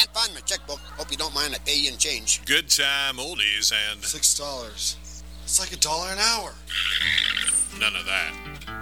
Can't find my checkbook. Hope you don't mind I pay you in change. Good time oldies and... $6. It's like $1 an hour. None of that.